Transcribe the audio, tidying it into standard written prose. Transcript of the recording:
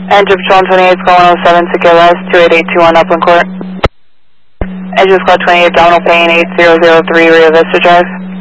Engine Patrol 28 Squad 107 to KLS 28821 Upland Court. Engine Squad 28 Abdominal Pain 8003 Rio Vista Drive.